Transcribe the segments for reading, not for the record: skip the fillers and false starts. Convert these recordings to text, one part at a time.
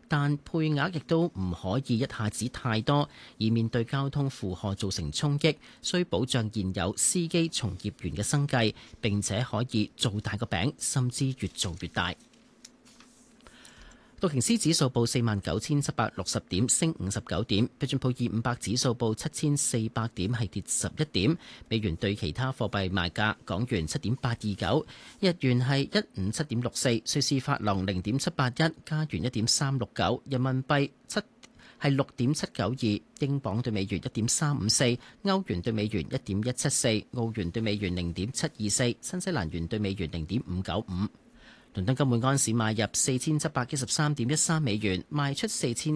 但配額亦都唔可以一下子太多，以免對交通負荷造成衝擊。需保障現有司機從業員嘅生計，並且可以做大個餅，甚至越做越大。道瓊斯指數報49,760點，升59點；標準普爾500指數報7,400點，係跌11點。美元對其他貨幣賣價：港元7.829，日元係157.64，瑞士法郎0.781，加元1.369，人民幣係6.792，英鎊對美元1.354，歐元對美元1.174，澳元對美元0.724，新西蘭元對美元0.595。倫敦金每安士買入4713.13美元，賣出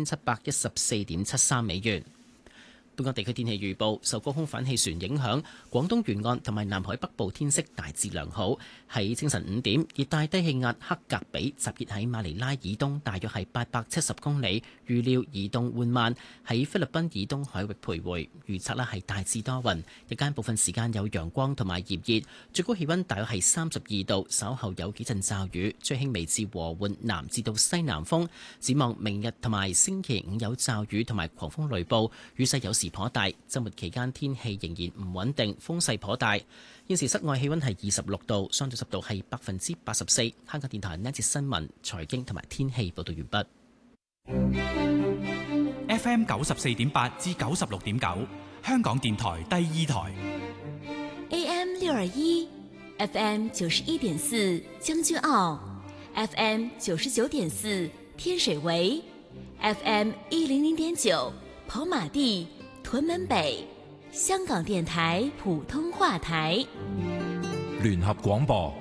4714.73美元。本港地區天氣預報，受高空反氣旋影響，廣東沿岸同埋南海北部天色大致良好。喺清晨5點，熱帶低氣壓克格比集結喺馬尼拉以東大約係870公里，預料移動緩慢，喺菲律賓以東海域徘徊。預測係大致多雲，日間部分時間有陽光同埋炎熱，最高氣溫大約係32度，稍後有幾陣驟雨，吹輕微至和緩南至到西南風。展望明日同埋星期五有驟雨同埋狂風雷暴，雨勢有時頗大，週末期間天氣仍然唔穩定，風勢頗大。現時室外氣溫係26度，相對濕度係84%。香港電台呢節新聞、財經同埋天氣報道完畢。FM 94.8至96.9，香港電台第二台。 AM 621 FM 91.4將軍澳 FM 99.4天水圍 FM 100.9跑馬地屯門北，香港電台普通話台。 聯合廣播。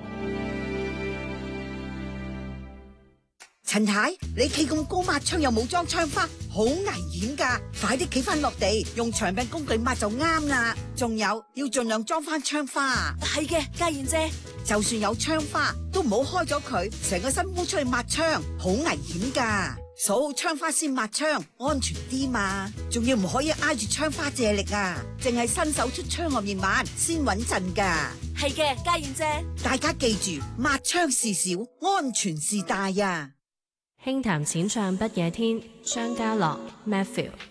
陳太，你企咁高抹窗又冇裝窗花，好危險㗎！快啲企翻落地，用長柄工具抹就啱啦。仲有，要盡量裝翻窗花。 係嘅，家燕姐。 就算有窗花，都唔好開咗佢，成個身烏出去抹窗，好危險㗎。掃好窗花先抹窗，安全啲嘛。仲要唔可以挨住窗花借力啊，淨係伸手出窗外面抹先穩陣㗎。 係嘅，家燕姐。 大家記住，抹窗事小，安全事大啊！ 輕談淺唱不夜天，張家樂 Matthew。